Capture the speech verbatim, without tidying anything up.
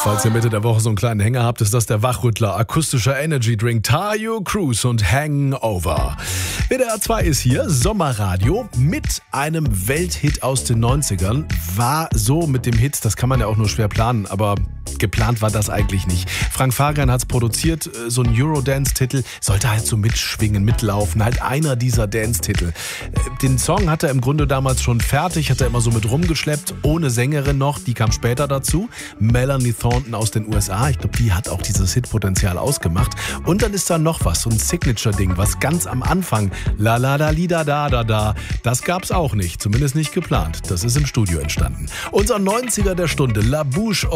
Falls ihr Mitte der Woche so einen kleinen Hänger habt, ist das der Wachrüttler, akustischer Energy Drink Tayo Cruz und Hangover. W D R zwei ist hier, Sommerradio mit einem Welthit aus den neunzigern. War so mit dem Hit, das kann man ja auch nur schwer planen, aber geplant war das eigentlich nicht. Frank Farian hat es produziert, so ein Eurodance-Titel, sollte halt so mitschwingen, mitlaufen, halt einer dieser Dance-Titel. Den Song hat er im Grunde damals schon fertig, hat er immer so mit rumgeschleppt, ohne Sängerin noch, die kam später dazu. Melanie Thornton aus den U S A, ich glaube, die hat auch dieses Hitpotenzial ausgemacht. Und dann ist da noch was, so ein Signature-Ding, was ganz am Anfang, la la da li da da da da, das gab's auch nicht, zumindest nicht geplant. Das ist im Studio entstanden. Unser neunziger der Stunde, La Bouche